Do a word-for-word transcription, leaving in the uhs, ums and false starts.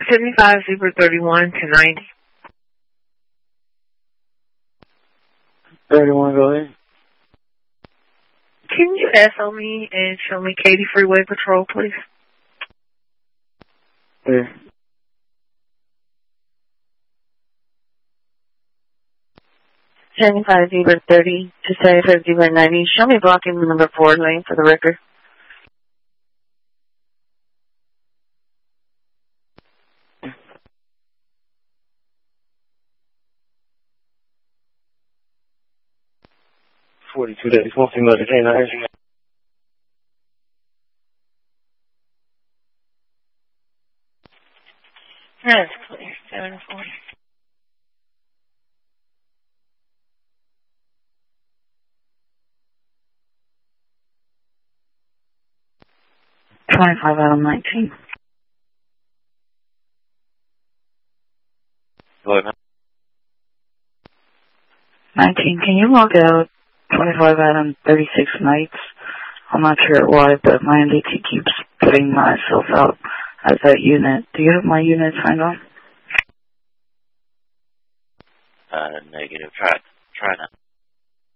seventy-five Zebra thirty-one to ninety. thirty-one, go ahead. Can you S O me and show me Katy Freeway Patrol, please? Where? seventy-five Zebra thirty to seventy-five Zebra ninety. Show me blocking the number four lane for the record. forty-two days, one female detained, I hear. That's clear. seven forty. twenty-five out of nineteen. What? nineteen, can you log out twenty-five out of thirty-six nights? I'm not sure why, but my M D T keeps putting myself out as that unit. Do you have my unit signed on? Uh, negative. Try, try that.